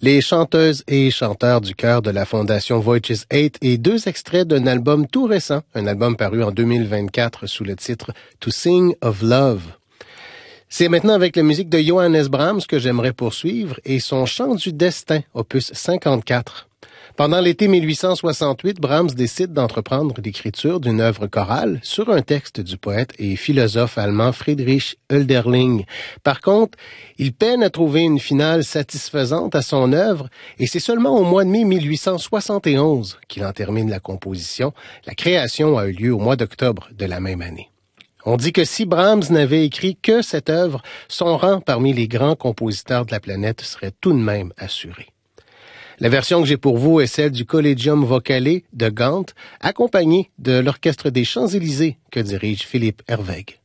Les chanteuses et chanteurs du chœur de la Fondation Voices 8 et deux extraits d'un album tout récent, un album paru en 2024 sous le titre To Sing of Love. C'est maintenant avec la musique de Johannes Brahms que j'aimerais poursuivre et son Chant du destin, opus 54. Pendant l'été 1868, Brahms décide d'entreprendre l'écriture d'une œuvre chorale sur un texte du poète et philosophe allemand Friedrich Hölderlin. Par contre, il peine à trouver une finale satisfaisante à son œuvre et c'est seulement au mois de mai 1871 qu'il en termine la composition. La création a eu lieu au mois d'octobre de la même année. On dit que si Brahms n'avait écrit que cette œuvre, son rang parmi les grands compositeurs de la planète serait tout de même assuré. La version que j'ai pour vous est celle du Collegium Vocale de Gand, accompagnée de l'Orchestre des Champs-Élysées que dirige Philippe Herwegh.